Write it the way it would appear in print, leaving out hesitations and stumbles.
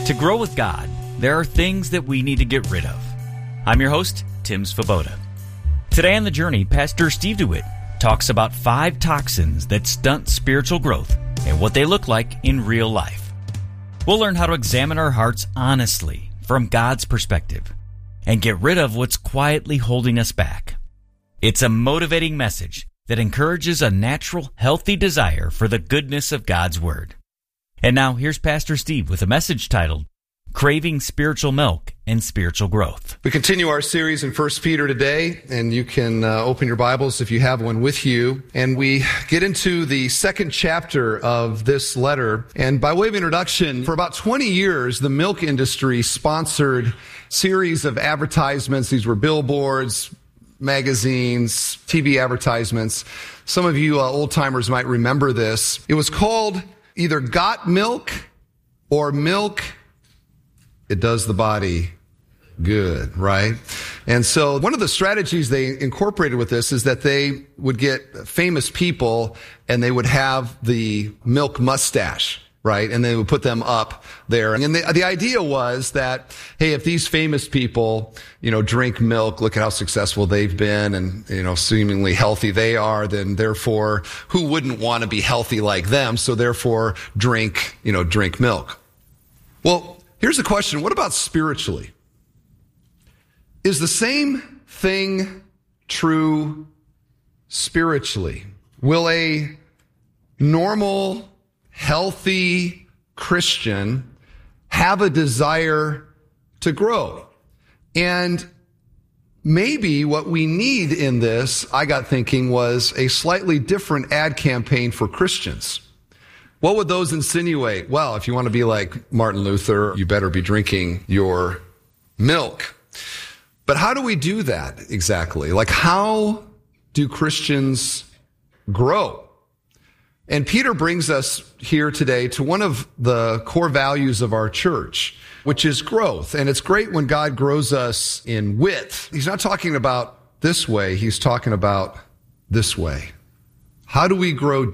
To grow with God, there are things that we need to get rid of. I'm your host, Tim Svoboda. Today on The Journey, Pastor Steve DeWitt talks about 5 toxins that stunt spiritual growth and what they look like in real life. We'll learn how to examine our hearts honestly from God's perspective and get rid of what's quietly holding us back. It's a motivating message that encourages a natural, healthy desire for the goodness of God's Word. And now, here's Pastor Steve with a message titled, Craving Spiritual Milk and Spiritual Growth. We continue our series in 1 Peter today, and you can open your Bibles if you have one with you. And we get into the second chapter of this letter. And by way of introduction, for about 20 years, the milk industry sponsored series of advertisements. These were billboards, magazines, TV advertisements. Some of you old-timers might remember this. It was called either Got Milk or Milk, It Does the Body Good, right? And so one of the strategies they incorporated with this is that they would get famous people and they would have the milk mustache, right? And they would put them up there. And the idea was that, hey, if these famous people, drink milk, look at how successful they've been and, seemingly healthy they are, then therefore, who wouldn't want to be healthy like them? So therefore, drink milk. Well, here's the question. What about spiritually? Is the same thing true spiritually? Will a normal, healthy Christian have a desire to grow? And maybe what we need in this, I got thinking, was a slightly different ad campaign for Christians. What would those insinuate? Well, if you want to be like Martin Luther, you better be drinking your milk. But how do we do that exactly? Like, how do Christians grow? And Peter brings us here today to one of the core values of our church, which is growth. And it's great when God grows us in width. He's not talking about this way. He's talking about this way. How do we grow